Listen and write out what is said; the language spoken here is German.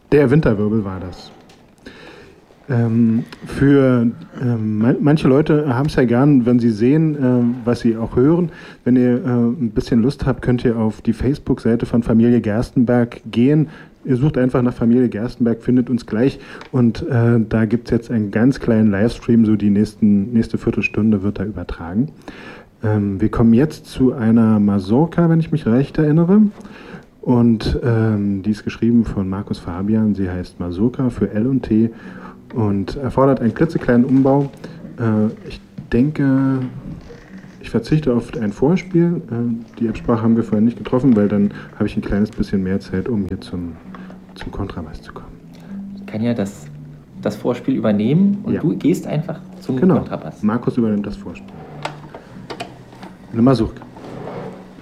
Der Winterwirbel war das. Manche Leute haben es ja gern, wenn sie sehen, was sie auch hören. Wenn ihr ein bisschen Lust habt, könnt ihr auf die Facebook-Seite von Familie Gerstenberg gehen. Ihr sucht einfach nach Familie Gerstenberg, findet uns gleich. Und da gibt es jetzt einen ganz kleinen Livestream, so die nächste Viertelstunde wird da übertragen. Wir kommen jetzt zu einer Mazurka, wenn ich mich recht erinnere. Und die ist geschrieben von Markus Fabian. Sie heißt Mazurka für L&T und erfordert einen klitzekleinen Umbau. Ich denke, ich verzichte auf ein Vorspiel. Die Absprache haben wir vorhin nicht getroffen, weil dann habe ich ein kleines bisschen mehr Zeit, um hier zum Kontrabass zu kommen. Ich kann ja das Vorspiel übernehmen und du gehst einfach zum Kontrabass. Markus übernimmt das Vorspiel. Eine Mazurka.